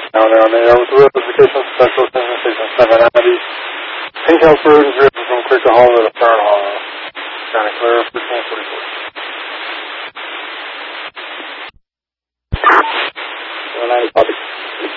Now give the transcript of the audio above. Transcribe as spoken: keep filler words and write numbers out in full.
Now there on the air with the Education Specialist in Station seven ninety. Pink House Road is driven from Cricket Hollow to Fern Hollow. Kind of clear for ten forty-four.